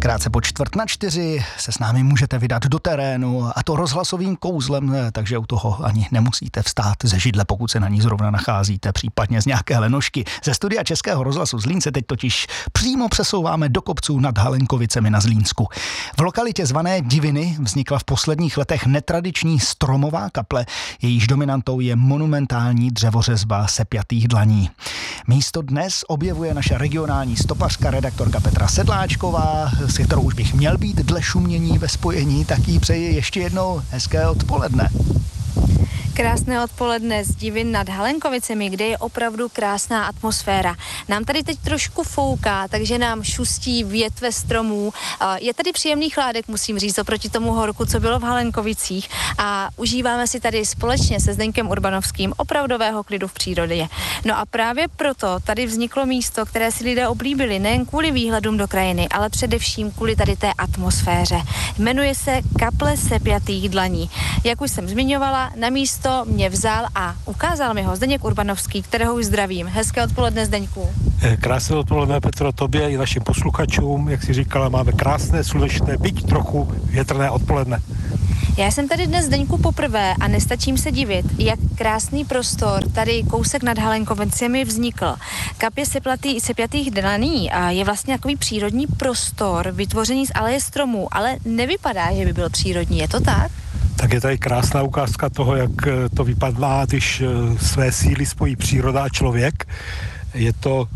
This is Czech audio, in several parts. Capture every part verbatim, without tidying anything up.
Krátce po čtvrt na čtyři se s námi můžete vydat do terénu, a to rozhlasovým kouzlem, takže u toho ani nemusíte vstát ze židle, pokud se na ní zrovna nacházíte, případně z nějaké lenošky. Ze studia Českého rozhlasu Zlín se teď totiž přímo přesouváme do kopců nad Halenkovicemi na Zlínsku. V lokalitě zvané Diviny vznikla v posledních letech netradiční stromová kaple, jejíž dominantou je monumentální dřevořezba sepjatých dlaní. Místo dnes objevuje naše regionální stopařka, redaktorka Petra Sedláčková, s kterou už bych měl být dle šumění ve spojení, tak jí přeji ještě jednou hezké odpoledne. Krásné odpoledne z Divin nad Halenkovicemi, kde je opravdu krásná atmosféra. Nám tady teď trošku fouká, takže nám šustí větve stromů. Je tady příjemný chládek, musím říct, oproti tomu horku, co bylo v Halenkovicích, a užíváme si tady společně se Zdeňkem Urbanovským opravdového klidu v přírodě. No a právě proto tady vzniklo místo, které si lidé oblíbili nejen kvůli výhledům do krajiny, ale především kvůli tady té atmosféře. Jmenuje se Kaple sepjatých dlaní. Jak už jsem zmiňovala, na místo mě vzal a ukázal mi ho Zdeněk Urbanovský, kterého už zdravím. Hezké odpoledne, Zdeňku. Krásné odpoledne, Petro, tobě i našim posluchačům. Jak si říkala, máme krásné, slunečné, byť trochu větrné odpoledne. Já jsem tady dnes, Zdeňku, poprvé a nestačím se divit, jak krásný prostor tady kousek nad Halenkovicemi vznikl. Kapě sepjatých, sepjatých dlaní je vlastně takový přírodní prostor vytvořený z aleje stromů, ale nevypadá, že by byl přírodní, je to tak? Tak je tady krásná ukázka toho, jak to vypadá, když své síly spojí příroda a člověk. Je to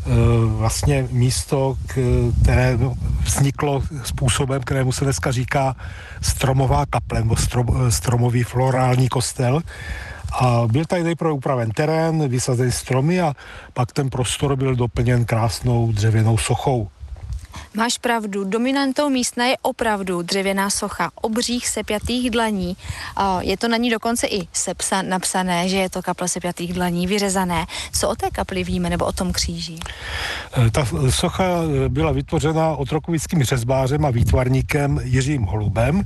vlastně místo, které vzniklo způsobem, kterému se dneska říká stromová kaple, nebo strom, stromový florální kostel. A byl tady nejprve upraven terén, vysazený stromy a pak ten prostor byl doplněn krásnou dřevěnou sochou. Máš pravdu, dominantou místa je opravdu dřevěná socha obřích sepjatých dlaní. Je to na ní dokonce i sepsa, napsané, že je to kaple sepjatých dlaní, vyřezané. Co o té kapli víme, nebo o tom kříži? Ta socha byla vytvořena otrokovickým řezbářem a výtvarníkem Jiřím Holubem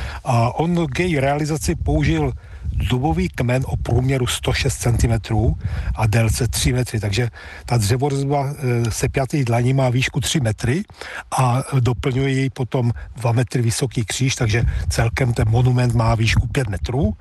a on k její realizaci použil dubový kmen o průměru sto šest centimetrů a délce tři metry, takže ta dřevořezba e, sepjatých dlaní má výšku tři metry a doplňuje ji potom dva metry vysoký kříž, takže celkem ten monument má výšku pět metrů.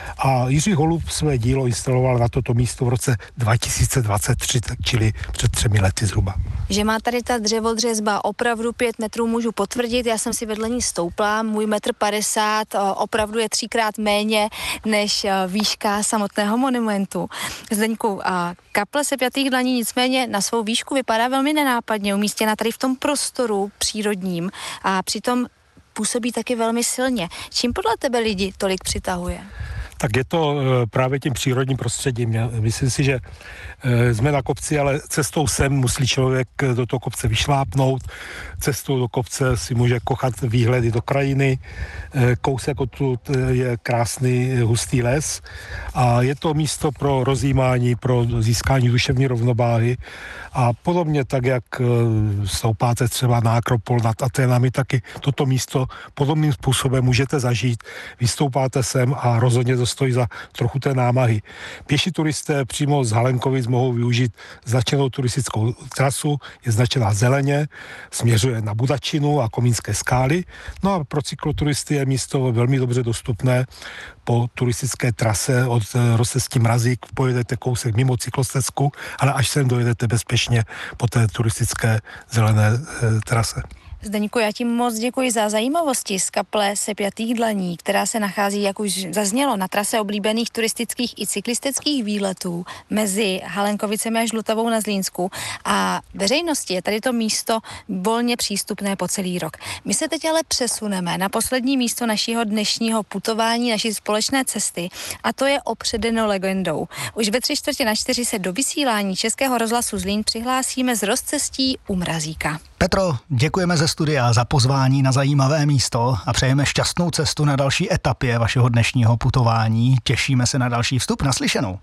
A Jiří Holub své dílo instaloval na toto místo v roce dva tisíce dvacet tři, čili před třemi lety zhruba. Že má tady ta dřevodřezba opravdu pět metrů, můžu potvrdit, já jsem si vedle ní stoupla, můj metr padesát opravdu je třikrát méně než výška samotného monumentu. Zdeňku, kaple sepjatých dlaní nicméně na svou výšku vypadá velmi nenápadně, umístěna tady v tom prostoru přírodním a přitom působí taky velmi silně. Čím podle tebe lidi tolik přitahuje? Tak je to právě tím přírodním prostředím. Myslím si, že jsme na kopci, ale cestou sem musí člověk do toho kopce vyšlápnout. Cestou do kopce si může kochat výhledy do krajiny. Kousek odtud je krásný hustý les a je to místo pro rozjímání, pro získání duševní rovnováhy. A podobně tak, jak stoupáte třeba na Akropol nad Aténami, taky toto místo podobným způsobem můžete zažít. Vystoupáte sem a rozhodně to stojí za trochu té námahy. Pěší turisté přímo z Halenkovic mohou využít značenou turistickou trasu, je značená zeleně, směřuje na Budačinu a Komínské skály. No a pro cykloturisty je místo velmi dobře dostupné. Po turistické trase od Rosteský Mrazík pojedete kousek mimo cyklostezku, ale až sem dojedete bezpečně po té turistické zelené e, trase. Zdeňku, já ti moc děkuji za zajímavosti z kaple sepjatých dlaní, která se nachází, jak už zaznělo, na trase oblíbených turistických i cyklistických výletů mezi Halenkovicemi a Žlutavou na Zlínsku. A veřejnosti je tady to místo volně přístupné po celý rok. My se teď ale přesuneme na poslední místo našeho dnešního putování, naší společné cesty, a to je opředeno legendou. Už ve tři čtvrtě na čtyři se do vysílání Českého rozhlasu Zlín přihlásíme z rozcestí u Mrazíka. Petro, děkujeme ze studia za pozvání na zajímavé místo a přejeme šťastnou cestu na další etapě vašeho dnešního putování. Těšíme se na další vstup. Naslyšenou.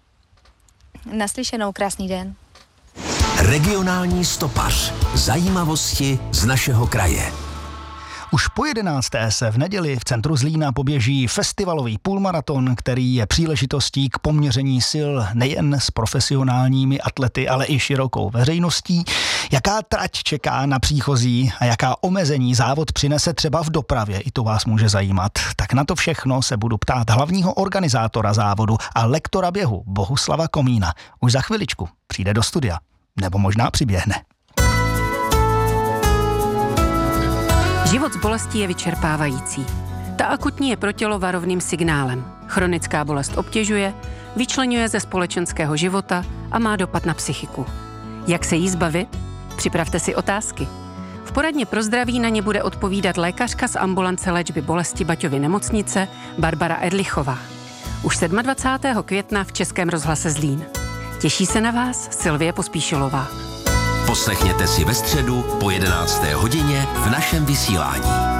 Naslyšenou, krásný den. Regionální stopař. Zajímavosti z našeho kraje. Už po jedenácté se v neděli v centru Zlína poběží festivalový půlmaraton, který je příležitostí k poměření sil nejen s profesionálními atlety, ale i širokou veřejností. Jaká trať čeká na příchozí a jaká omezení závod přinese třeba v dopravě, i to vás může zajímat. Tak na to všechno se budu ptát hlavního organizátora závodu a lektora běhu Bohuslava Komína. Už za chviličku přijde do studia. Nebo možná přiběhne. Život s bolestí je vyčerpávající. Ta akutní je pro tělo varovným signálem. Chronická bolest obtěžuje, vyčleňuje ze společenského života a má dopad na psychiku. Jak se jí zbavit? Připravte si otázky. V poradně pro zdraví na ně bude odpovídat lékařka z ambulance léčby bolesti Baťovy nemocnice Barbara Erlichová. Už dvacátého sedmého května v Českém rozhlase Zlín. Těší se na vás Sylvie Pospíšilová. Poslechněte si ve středu po jedenácté hodině v našem vysílání.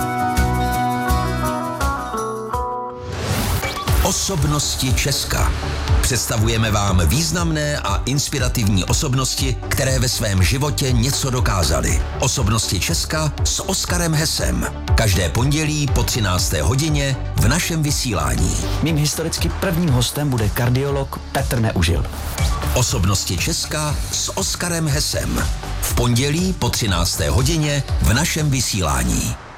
Osobnosti Česka. Představujeme vám významné a inspirativní osobnosti, které ve svém životě něco dokázaly. Osobnosti Česka s Oskarem Hesem. Každé pondělí po třinácté hodině v našem vysílání. Mým historicky prvním hostem bude kardiolog Petr Neužil. Osobnosti Česka s Oskarem Hesem. V pondělí po třinácté hodině v našem vysílání.